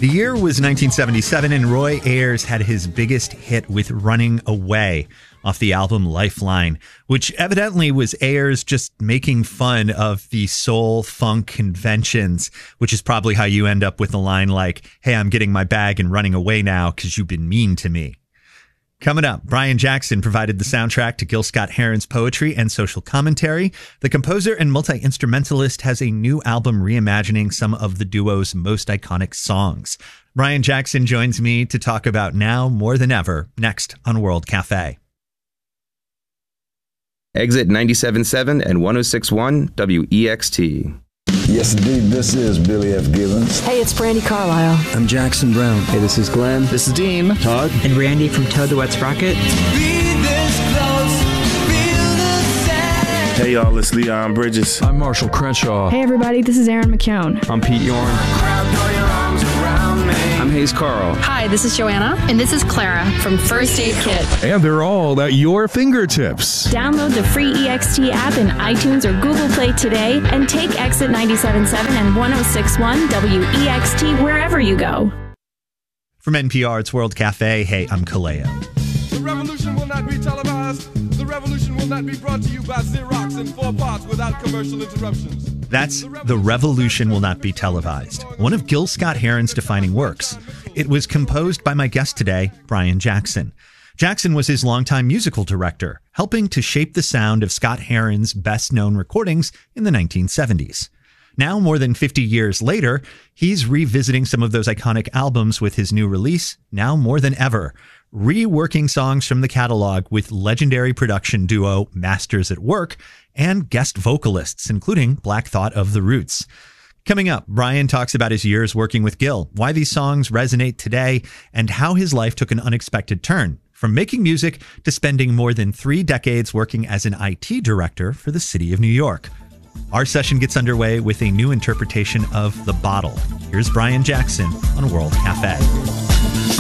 The year was 1977, and Roy Ayers had his biggest hit with Running Away off the album Lifeline, which evidently was Ayers just making fun of the soul funk conventions, which is probably how you end up with a line like, "Hey, I'm getting my bag and running away now because you've been mean to me." Coming up, Brian Jackson provided the soundtrack to Gil Scott-Heron's poetry and social commentary. The composer and multi-instrumentalist has a new album reimagining some of the duo's most iconic songs. Brian Jackson joins me to talk about Now More Than Ever, next on World Cafe. Exit 97.7 and 106.1 WEXT. Yes, indeed. This is Billy F. Gibbons. Hey, it's Brandy Carlisle. I'm Jackson Brown. Hey, this is Glenn. This is Dean. Todd. And Randy from Toad the Wet Sprocket. Hey, y'all, it's Leon Bridges. I'm Marshall Crenshaw. Hey, everybody, this is Aaron McKeown. I'm Pete Yorn. I'm Hayes Carl. Hi, this is Joanna. And this is Clara from First Aid Kit. And they're all at your fingertips. Download the free EXT app in iTunes or Google Play today and take Exit 97.7 and 106.1 WEXT wherever you go. From NPR, it's World Cafe. Hey, I'm Kaleo. The revolution will not be televised. The revolution will not be brought to you by Xerox in 4 parts without commercial interruptions. That's The Revolution Will Not Be Televised, one of Gil Scott-Heron's defining works. It was composed by my guest today, Brian Jackson. Jackson was his longtime musical director, helping to shape the sound of Scott-Heron's best-known recordings in the 1970s. Now, more than 50 years later, he's revisiting some of those iconic albums with his new release, Now More Than Ever, reworking songs from the catalog with legendary production duo Masters at Work and guest vocalists, including Black Thought of the Roots. Coming up, Brian talks about his years working with Gil, why these songs resonate today, and how his life took an unexpected turn, from making music to spending more than 3 decades working as an IT director for the city of New York. Our session gets underway with a new interpretation of The Bottle. Here's Brian Jackson on World Cafe.